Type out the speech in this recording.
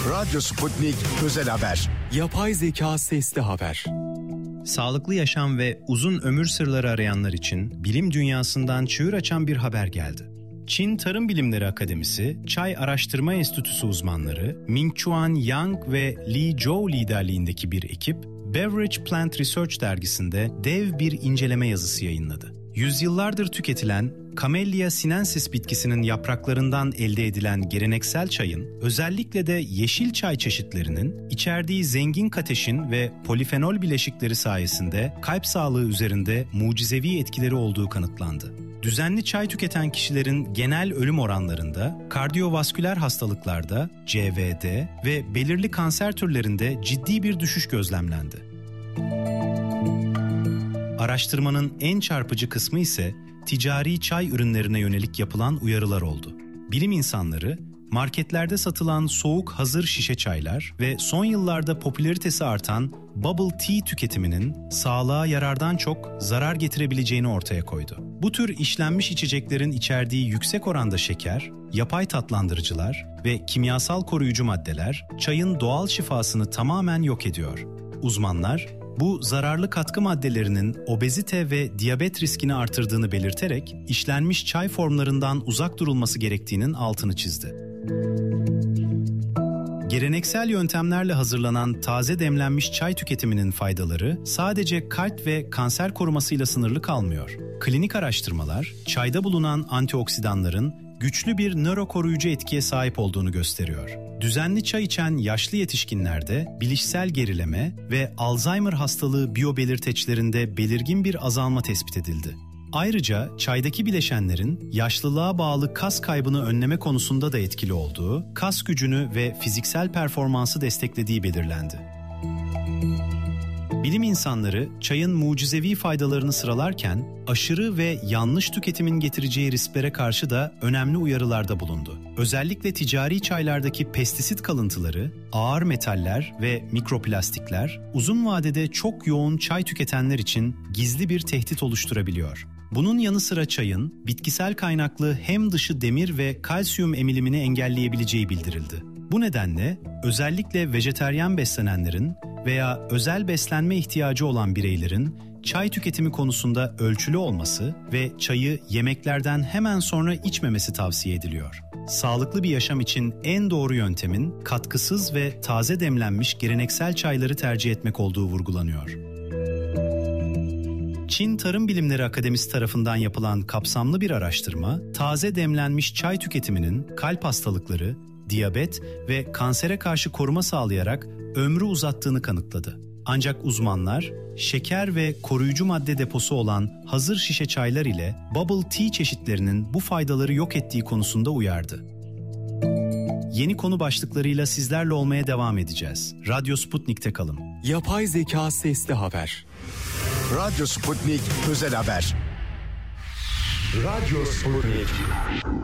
Radyo Sputnik Özel Haber. Yapay zeka sesli haber. Sağlıklı yaşam ve uzun ömür sırları arayanlar için bilim dünyasından çığır açan bir haber geldi. Çin Tarım Bilimleri Akademisi, Çay Araştırma Enstitüsü uzmanları Mingchuan Yang ve Li Zhou liderliğindeki bir ekip, Beverage Plant Research dergisinde dev bir inceleme yazısı yayınladı. Yüzyıllardır tüketilen Camellia sinensis bitkisinin yapraklarından elde edilen geleneksel çayın, özellikle de yeşil çay çeşitlerinin içerdiği zengin kateşin ve polifenol bileşikleri sayesinde kalp sağlığı üzerinde mucizevi etkileri olduğu kanıtlandı. Düzenli çay tüketen kişilerin genel ölüm oranlarında, kardiyovasküler hastalıklarda, CVD ve belirli kanser türlerinde ciddi bir düşüş gözlemlendi. Araştırmanın en çarpıcı kısmı ise ticari çay ürünlerine yönelik yapılan uyarılar oldu. Bilim insanları, marketlerde satılan soğuk hazır şişe çaylar ve son yıllarda popülaritesi artan bubble tea tüketiminin sağlığa yarardan çok zarar getirebileceğini ortaya koydu. Bu tür işlenmiş içeceklerin içerdiği yüksek oranda şeker, yapay tatlandırıcılar ve kimyasal koruyucu maddeler çayın doğal şifasını tamamen yok ediyor. Uzmanlar, bu zararlı katkı maddelerinin obezite ve diyabet riskini artırdığını belirterek işlenmiş çay formlarından uzak durulması gerektiğinin altını çizdi. Geleneksel yöntemlerle hazırlanan taze demlenmiş çay tüketiminin faydaları sadece kalp ve kanser korumasıyla sınırlı kalmıyor. Klinik araştırmalar, çayda bulunan antioksidanların güçlü bir nörokoruyucu etkiye sahip olduğunu gösteriyor. Düzenli çay içen yaşlı yetişkinlerde bilişsel gerileme ve Alzheimer hastalığı biyobelirteçlerinde belirgin bir azalma tespit edildi. Ayrıca çaydaki bileşenlerin yaşlılığa bağlı kas kaybını önleme konusunda da etkili olduğu, kas gücünü ve fiziksel performansı desteklediği belirlendi. Bilim insanları çayın mucizevi faydalarını sıralarken aşırı ve yanlış tüketimin getireceği risklere karşı da önemli uyarılarda bulundu. Özellikle ticari çaylardaki pestisit kalıntıları, ağır metaller ve mikroplastikler uzun vadede çok yoğun çay tüketenler için gizli bir tehdit oluşturabiliyor. Bunun yanı sıra çayın bitkisel kaynaklı hem dışı demir ve kalsiyum emilimini engelleyebileceği bildirildi. Bu nedenle özellikle vejeteryan beslenenlerin veya özel beslenme ihtiyacı olan bireylerin çay tüketimi konusunda ölçülü olması ve çayı yemeklerden hemen sonra içmemesi tavsiye ediliyor. Sağlıklı bir yaşam için en doğru yöntemin katkısız ve taze demlenmiş geleneksel çayları tercih etmek olduğu vurgulanıyor. Çin Tarım Bilimleri Akademisi tarafından yapılan kapsamlı bir araştırma, taze demlenmiş çay tüketiminin kalp hastalıkları, diyabet ve kansere karşı koruma sağlayarak ömrü uzattığını kanıtladı. Ancak uzmanlar, şeker ve koruyucu madde deposu olan hazır şişe çaylar ile bubble tea çeşitlerinin bu faydaları yok ettiği konusunda uyardı. Yeni konu başlıklarıyla sizlerle olmaya devam edeceğiz. Radyo Sputnik'te kalın. Yapay zeka sesli haber. Radyo Sputnik Özel Haber. Radyo Sputnik.